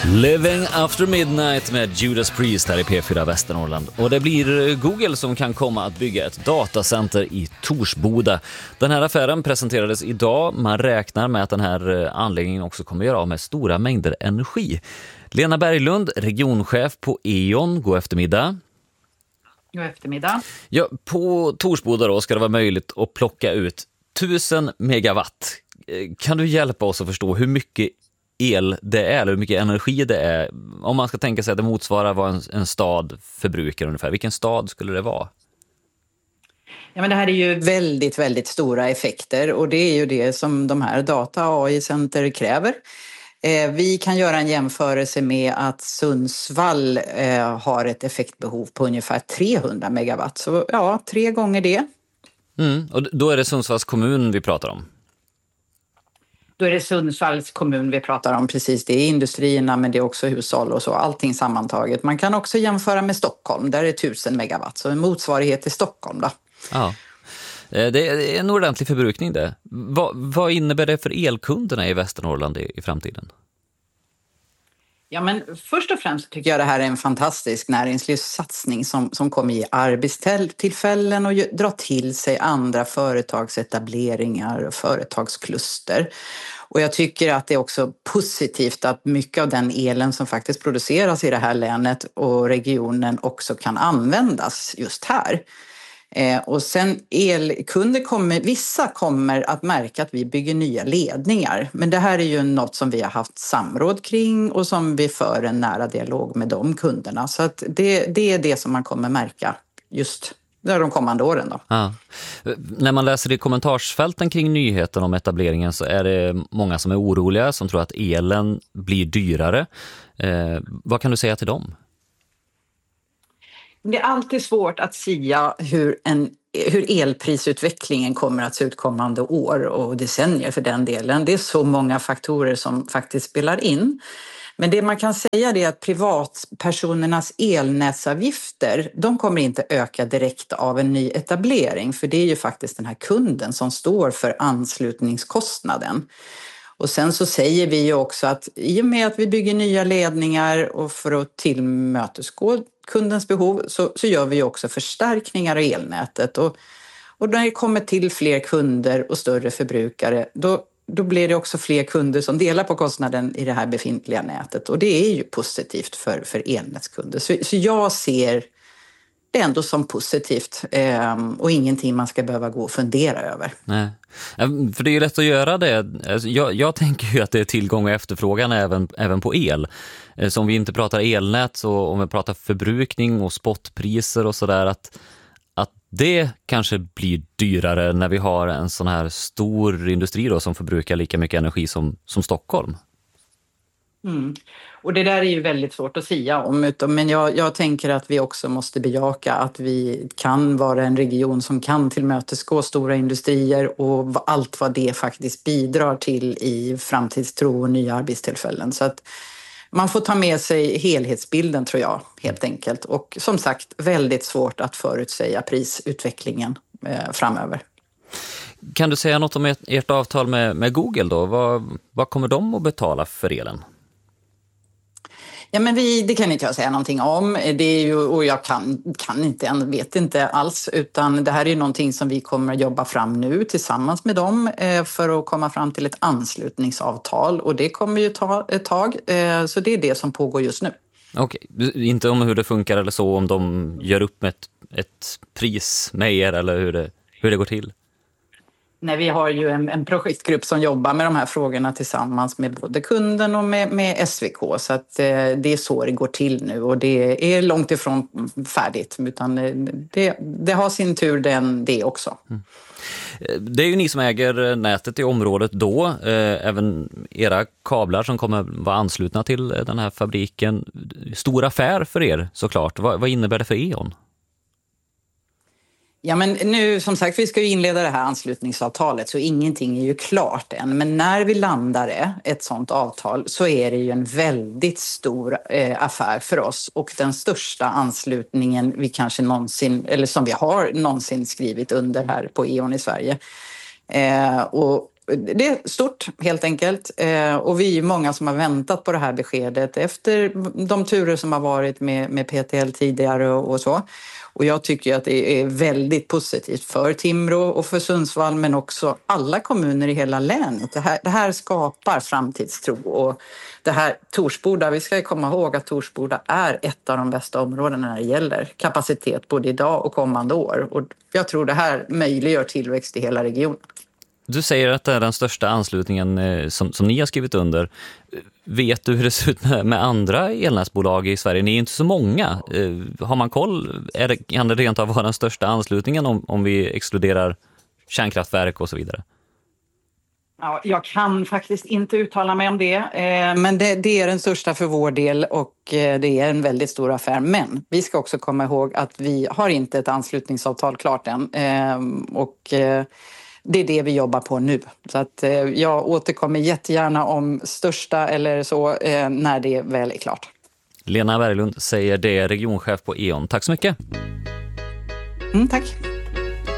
Living After Midnight med Judas Priest här i P4 Västernorrland. Och det blir Google som kan komma att bygga ett datacenter i Torsboda. Den här affären presenterades idag. Man räknar med att den här anläggningen också kommer göra av med stora mängder energi. Lena Berglund, regionchef på E.ON, god eftermiddag. God eftermiddag. Ja, på Torsboda då ska det vara möjligt att plocka ut 1000 megawatt. Kan du hjälpa oss att förstå hur mycket el det är, eller hur mycket energi det är? Om man ska tänka sig att det motsvarar vad en stad förbrukar ungefär. Vilken stad skulle det vara? Ja, men det här är ju väldigt, väldigt stora effekter, och det är ju det som de här data-AI-center kräver. Vi kan göra en jämförelse med att Sundsvall har ett effektbehov på ungefär 300 megawatt. Så ja, 3 gånger det. Och då är det Sundsvalls kommun vi pratar om. Då är det Sundsvalls kommun vi pratar om, precis. Det är industrierna, men det är också hushåll och så. Allting sammantaget. Man kan också jämföra med Stockholm, där är 1000 megawatt. Så en motsvarighet till Stockholm då. Ja, det är en ordentlig förbrukning det. Vad innebär det för elkunderna i Västernorrland i framtiden? Ja, men först och främst tycker jag det här är en fantastisk näringslivssatsning som kommer ge arbetstillfällen och dra till sig andra företagsetableringar och företagskluster. Och jag tycker att det är också positivt att mycket av den elen som faktiskt produceras i det här länet och regionen också kan användas just här. Och sen elkunder vissa kommer att märka att vi bygger nya ledningar. Men det här är ju något som vi har haft samråd kring och som vi för en nära dialog med de kunderna. Så att det är det som man kommer märka just de kommande åren då. Ja. När man läser i kommentarsfälten kring nyheten om etableringen så är det många som är oroliga, som tror att elen blir dyrare. Vad kan du säga till dem? Det är alltid svårt att sia hur elprisutvecklingen kommer att se ut kommande år och decennier för den delen. Det är så många faktorer som faktiskt spelar in. Men det man kan säga är att privatpersonernas elnätsavgifter, de kommer inte öka direkt av en ny etablering. För det är ju faktiskt den här kunden som står för anslutningskostnaden. Och sen så säger vi ju också att i och med att vi bygger nya ledningar och för att tillmötesgå kundens behov så gör vi ju också förstärkningar i elnätet. Och när det kommer till fler kunder och större förbrukare då blir det också fler kunder som delar på kostnaden i det här befintliga nätet. Och det är ju positivt för elnätskunder. Så jag ser det ändå som positivt och ingenting man ska behöva gå och fundera över. Nej. För det är ju lätt att göra det. Jag tänker ju att det är tillgång och efterfrågan även på el. Så om vi inte pratar elnät, så om vi pratar förbrukning och spotpriser och sådär, att det kanske blir dyrare när vi har en sån här stor industri då, som förbrukar lika mycket energi som Stockholm. Och det där är ju väldigt svårt att säga om, men jag tänker att vi också måste bejaka att vi kan vara en region som kan tillmötesgå stora industrier och allt vad det faktiskt bidrar till i framtidstro och nya arbetstillfällen. Så att man får ta med sig helhetsbilden, tror jag, helt enkelt. Och som sagt, väldigt svårt att förutsäga prisutvecklingen framöver. Kan du säga något om ert avtal med Google då? Vad kommer de att betala för elen? Ja, men det kan inte jag säga någonting om. Det är ju, och jag kan inte, vet inte alls, utan det här är ju någonting som vi kommer att jobba fram nu tillsammans med dem för att komma fram till ett anslutningsavtal, och det kommer ju ta ett tag, så det är det som pågår just nu. Okej, inte om hur det funkar eller så, om de gör upp med ett pris med er eller hur det går till? Nej, vi har ju en projektgrupp som jobbar med de här frågorna tillsammans med både kunden och med SVK. Så att det är så det går till nu, och det är långt ifrån färdigt. Utan det har sin tur det också. Det är ju ni som äger nätet i området då. Även era kablar som kommer vara anslutna till den här fabriken. Stor affär för er såklart. Vad innebär det för E.ON? Ja, men nu som sagt, vi ska ju inleda det här anslutningsavtalet, så ingenting är ju klart än. Men när vi landar ett sådant avtal så är det ju en väldigt stor affär för oss, och den största anslutningen vi kanske någonsin, eller som vi har någonsin skrivit under här på E.ON i Sverige. Och det är stort helt enkelt och vi är många som har väntat på det här beskedet efter de turer som har varit med PTL tidigare och så. Och jag tycker att det är väldigt positivt för Timrå och för Sundsvall men också alla kommuner i hela länet. Det här skapar framtidstro och det här Torsboda, vi ska komma ihåg att Torsboda är ett av de bästa områdena när det gäller kapacitet både idag och kommande år. Och jag tror det här möjliggör tillväxt i hela regionen. Du säger att det är den största anslutningen som ni har skrivit under. Vet du hur det ser ut med andra elnätsbolag i Sverige? Ni är inte så många. Har man koll? Kan det rent av vara den största anslutningen om vi exkluderar kärnkraftverk och så vidare? Ja, jag kan faktiskt inte uttala mig om det, men det är den största för vår del och det är en väldigt stor affär. Men vi ska också komma ihåg att vi har inte ett anslutningsavtal klart än och det är det vi jobbar på nu. Så att jag återkommer jättegärna om största eller så när det väl är klart. Lena Berglund säger det, regionchef på E.ON. Tack så mycket. Tack.